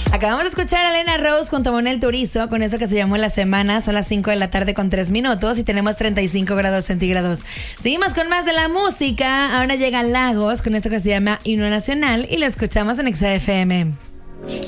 Acabamos de escuchar a Elena Rose junto a Manuel Turizo con eso que se llamó La Semana. Son las 5 de la tarde con 3 minutos y tenemos 35 grados centígrados. Seguimos con más de la música. Ahora llega Lagos con eso que se llama Himno Nacional y lo escuchamos en XFM.